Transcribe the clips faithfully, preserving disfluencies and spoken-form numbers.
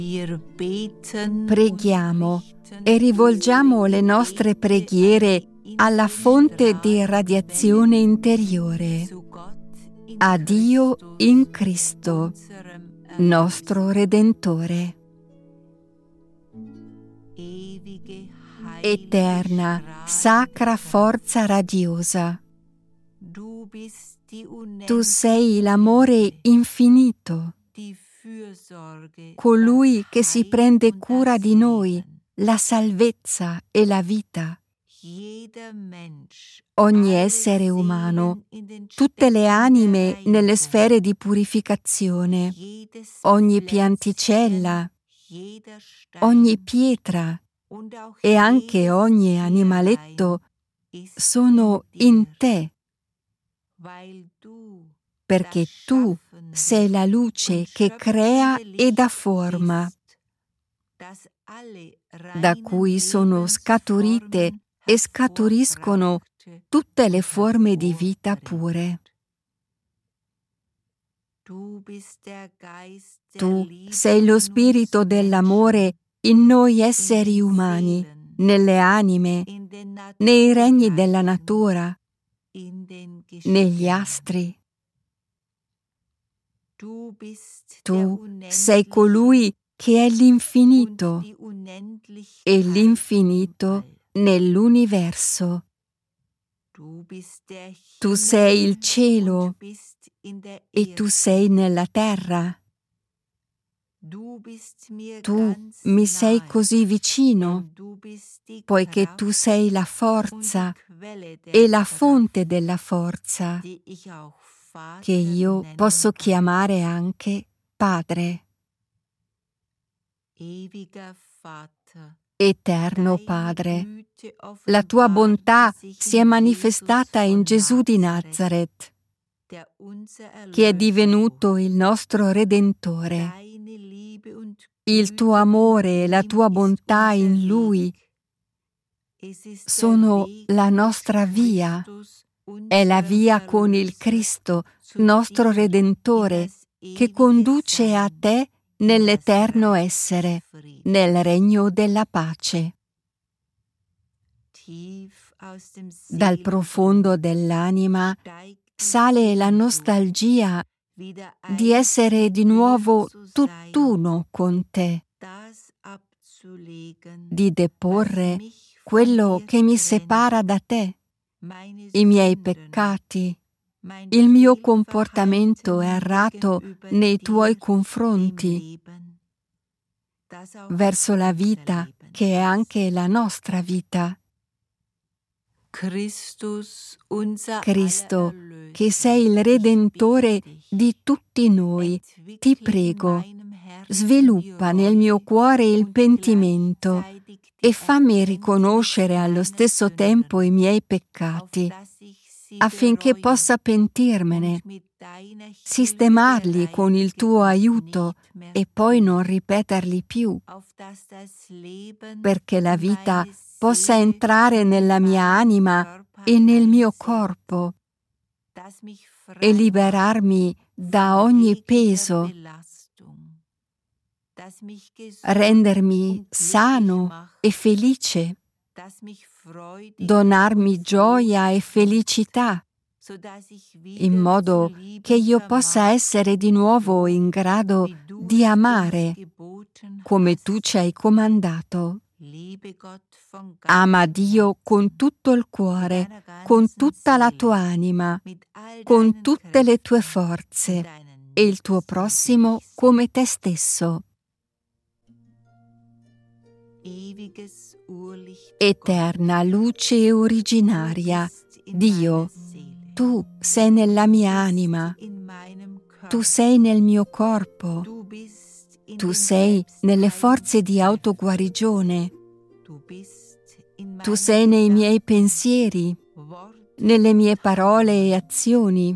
Preghiamo e rivolgiamo le nostre preghiere alla fonte di radiazione interiore, a Dio in Cristo, nostro Redentore. Eterna, sacra forza radiosa, tu sei l'amore infinito, colui che si prende cura di noi, la salvezza e la vita. Ogni essere umano, tutte le anime nelle sfere di purificazione, ogni pianticella, ogni pietra e anche ogni animaletto sono in te, perché tu sei la luce che crea e dà forma, da cui sono scaturite e scaturiscono tutte le forme di vita pure. Tu sei lo spirito dell'amore in noi esseri umani, nelle anime, nei regni della natura, negli astri. Tu sei colui che è l'infinito e l'infinito nell'universo. Tu sei il cielo e tu sei nella terra. Tu mi sei così vicino, poiché tu sei la forza e la fonte della forza, che io posso chiamare anche Padre. Eterno Padre, la tua bontà si è manifestata in Gesù di Nazaret, che è divenuto il nostro Redentore. Il tuo amore e la tua bontà in Lui sono la nostra via, è la via con il Cristo, nostro Redentore, che conduce a te nell'eterno essere, nel regno della pace. Dal profondo dell'anima sale la nostalgia di essere di nuovo tutt'uno con te, di deporre quello che mi separa da te, i miei peccati, il mio comportamento errato nei tuoi confronti, verso la vita che è anche la nostra vita. Cristo, che sei il Redentore di tutti noi, ti prego, sviluppa nel mio cuore il pentimento e fammi riconoscere allo stesso tempo i miei peccati, affinché possa pentirmene, sistemarli con il tuo aiuto e poi non ripeterli più, perché la vita possa entrare nella mia anima e nel mio corpo e liberarmi da ogni peso, rendermi sano e felice, donarmi gioia e felicità, in modo che io possa essere di nuovo in grado di amare come tu ci hai comandato. Ama Dio con tutto il cuore, con tutta la tua anima, con tutte le tue forze e il tuo prossimo come te stesso. Eterna luce originaria, Dio, tu sei nella mia anima, tu sei nel mio corpo, tu sei nelle forze di autoguarigione, tu sei nei miei pensieri, nelle mie parole e azioni.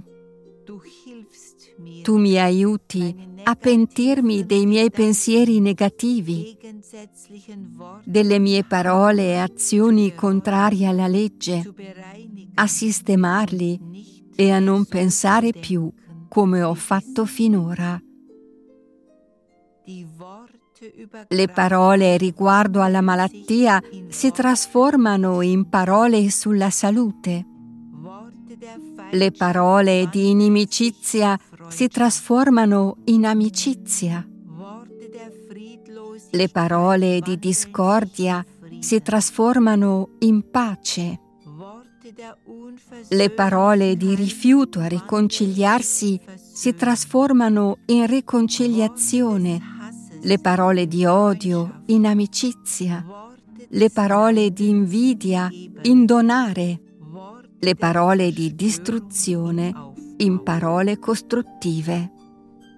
Tu mi aiuti a pentirmi dei miei pensieri negativi, delle mie parole e azioni contrarie alla legge, a sistemarli e a non pensare più come ho fatto finora. Le parole riguardo alla malattia si trasformano in parole sulla salute. Le parole di inimicizia si trasformano in amicizia. Le parole di discordia si trasformano in pace. Le parole di rifiuto a riconciliarsi si trasformano in riconciliazione. Le parole di odio in amicizia. Le parole di invidia in donare. Le parole di distruzione in parole costruttive.